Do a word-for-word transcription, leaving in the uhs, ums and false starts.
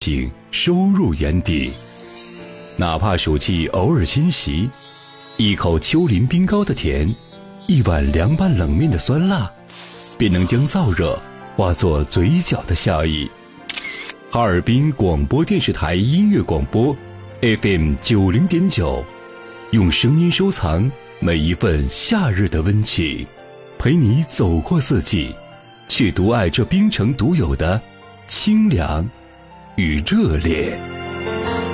景收入眼底。哪怕暑气偶尔侵袭，一口丘陵冰糕的甜，一碗凉拌冷面的酸辣，便能将燥热化作嘴角的笑意。哈尔滨广播电视台音乐广播 F M 九零点九，用声音收藏每一份夏日的温情，陪你走过四季，却独爱这冰城独有的清凉与热烈。